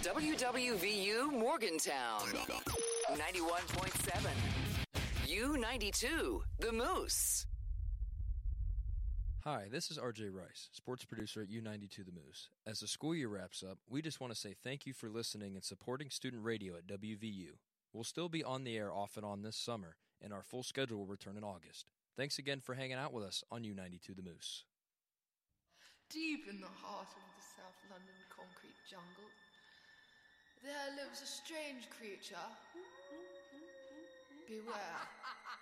WWVU Morgantown, 91.7. U92, The Moose. Hi, this is RJ Rice, sports producer at U92 The Moose. As the school year wraps up, we just want to say thank you for listening and supporting student radio at WVU. We'll still be on the air off and on this summer, and our full schedule will return in August. Thanks again for hanging out with us on U92 The Moose. Deep in the heart of the South London concrete jungle, there lives a strange creature. Beware.